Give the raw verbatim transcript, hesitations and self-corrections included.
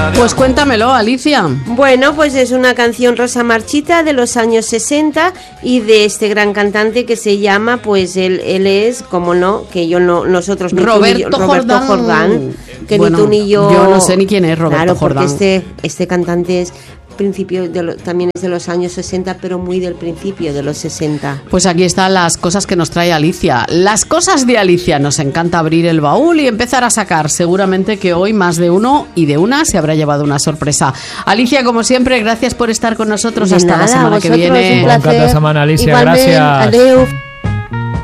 Pues cuéntamelo, Alicia. Bueno, pues es una canción Rosa Marchita de los años sesenta y de este gran cantante que se llama, pues él, él es, como no, que yo no, nosotros ni Roberto, tú ni yo, Roberto Jordán. Jordán, que bueno, ni tú ni yo. Yo no sé ni quién es Roberto claro, Jordán. Porque este, este cantante es principio de lo, también es de los años sesenta, pero muy del principio de los sesenta. Pues aquí están las cosas que nos trae Alicia. Las cosas de Alicia. Nos encanta abrir el baúl y empezar a sacar. Seguramente que hoy más de uno y de una se habrá llevado una sorpresa. Alicia, como siempre, gracias por estar con nosotros. De hasta nada, la semana que vosotros, viene. un placer. Bon cap de setmana, Alicia, Igualment, gràcies. adeu.